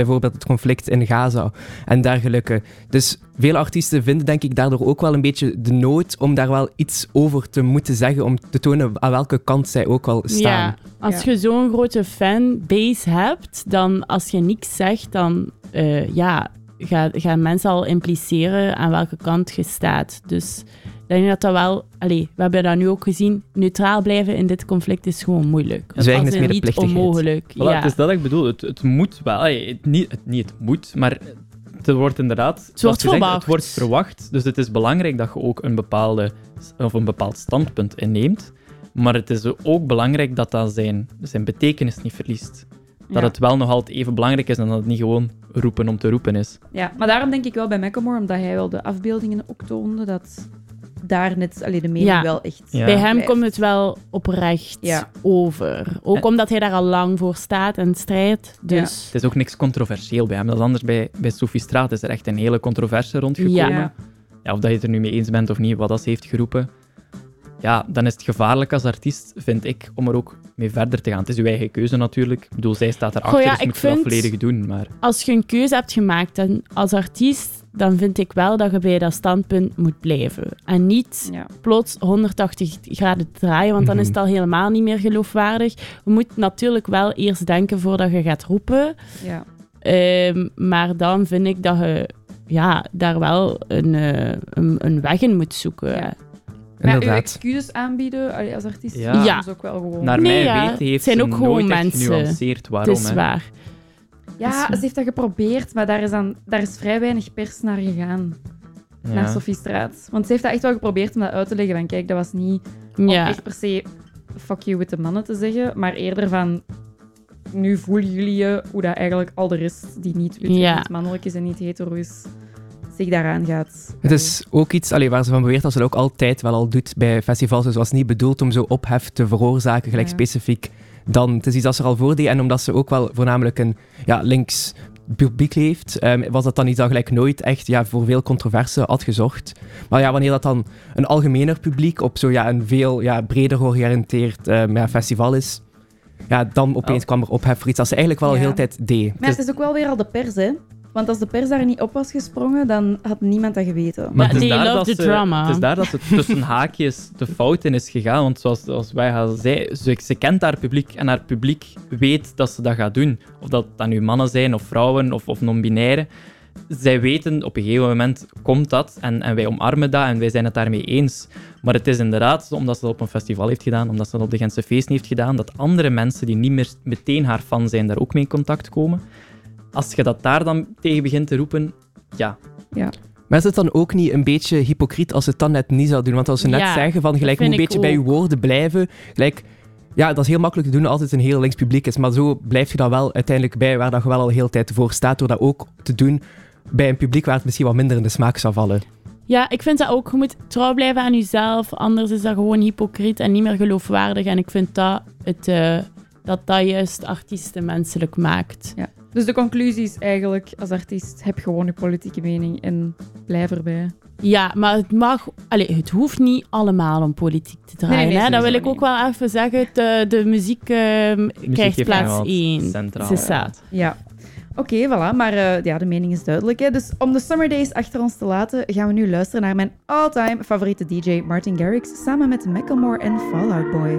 Bijvoorbeeld het conflict in Gaza en dergelijke. Dus veel artiesten vinden denk ik daardoor ook wel een beetje de nood om daar wel iets over te moeten zeggen, om te tonen aan welke kant zij ook wel staan. Ja, als je zo'n grote fanbase hebt, dan als je niks zegt, dan gaan mensen al impliceren aan welke kant je staat. Dus ik denk dat wel... we hebben dat nu ook gezien. Neutraal blijven in dit conflict is gewoon moeilijk. Zwijgen is niet medeplichtigheid. onmogelijk. Voilà, het is dat ik bedoel. Het moet wel. Het moet, maar het wordt inderdaad... Het wordt verwacht. Het wordt verwacht. Dus het is belangrijk dat je ook een bepaald standpunt inneemt. Maar het is ook belangrijk dat zijn betekenis niet verliest. Dat het wel nog altijd even belangrijk is en dat het niet gewoon roepen om te roepen is. Ja, maar daarom denk ik wel bij Macklemore, omdat hij wel de afbeeldingen ook toonde, dat daar net de mening wel echt... Ja. Bij hem komt het wel oprecht over. Ook omdat hij daar al lang voor staat en strijdt. Dus... Het is ook niks controversieel bij hem. Dat is anders bij Sophie Straat. Is er echt een hele controverse rondgekomen. Ja, of dat je het er nu mee eens bent of niet, wat dat ze heeft geroepen. Ja, dan is het gevaarlijk als artiest, vind ik, om er ook mee verder te gaan. Het is uw eigen keuze natuurlijk. Ik bedoel, zij staat erachter, dus moet je dat volledig doen. Maar... Als je een keuze hebt gemaakt als artiest, dan vind ik wel dat je bij dat standpunt moet blijven. En niet plots 180 graden draaien, want dan is het al helemaal niet meer geloofwaardig. Je moet natuurlijk wel eerst denken voordat je gaat roepen. Ja. Maar dan vind ik dat je daar wel een weg in moet zoeken. Ja. Maar uw excuses aanbieden als artiest is ook wel gewoon... Naar mijn weten heeft zijn ze ook gewoon nooit echt mensen. genuanceerd waarom. Het is waar. Ja, ze heeft dat geprobeerd, maar daar is vrij weinig pers naar gegaan. Naar Sophie Straat. Want ze heeft dat echt wel geprobeerd om dat uit te leggen. Van kijk, dat was niet om echt per se fuck you with de mannen te zeggen, maar eerder van... Nu voelen jullie hoe dat eigenlijk al de rest die niet mannelijk is en niet hetero is, zich daaraan gaat. Het is ook iets waar ze van beweert dat ze dat ook altijd wel al doet bij festivals. Dus het was niet bedoeld om zo ophef te veroorzaken, gelijk specifiek dan. Het is iets dat ze er al voor deed. En omdat ze ook wel voornamelijk een links publiek heeft, was dat dan iets dat gelijk nooit echt voor veel controverse had gezorgd. Maar wanneer dat dan een algemener publiek op een veel breder georiënteerd festival is, dan opeens kwam er ophef voor iets dat ze eigenlijk wel al heel de tijd deed. Maar het is ook wel weer al de pers, hè? Want als de pers daar niet op was gesprongen, dan had niemand dat geweten. Maar het is daar dat ze tussen haakjes de fout in is gegaan. Want zoals wij al zeiden, ze kent haar publiek en haar publiek weet dat ze dat gaat doen. Of dat nu mannen zijn of vrouwen of non-binaire. Zij weten, op een gegeven moment komt dat en wij omarmen dat en wij zijn het daarmee eens. Maar het is inderdaad, omdat ze dat op een festival heeft gedaan, omdat ze dat op de Gentse feesten heeft gedaan, dat andere mensen die niet meer meteen haar fan zijn, daar ook mee in contact komen. Als je dat daar dan tegen begint te roepen, Maar is het dan ook niet een beetje hypocriet als ze het dan net niet zou doen? Want als ze net zeggen van gelijk, je moet een beetje bij je woorden blijven. Gelijk, dat is heel makkelijk te doen als het een heel links publiek is. Maar zo blijf je dan wel uiteindelijk bij waar dat je wel al heel tijd voor staat. Door dat ook te doen bij een publiek waar het misschien wat minder in de smaak zou vallen. Ja, ik vind dat ook. Je moet trouw blijven aan jezelf. Anders is dat gewoon hypocriet en niet meer geloofwaardig. En ik vind dat juist artiesten menselijk maakt. Ja. Dus de conclusie is eigenlijk, als artiest, heb gewoon je politieke mening en blijf erbij. Ja, maar het hoeft niet allemaal om politiek te draaien. Nee, dat wil ik ook wel even zeggen. De muziek krijgt plaats 1. Centraal. Ja. Oké, voilà. Maar de mening is duidelijk. Hè? Dus om de Summer Days achter ons te laten, gaan we nu luisteren naar mijn all-time favoriete DJ Martin Garrix samen met Macklemore en Fall Out Boy.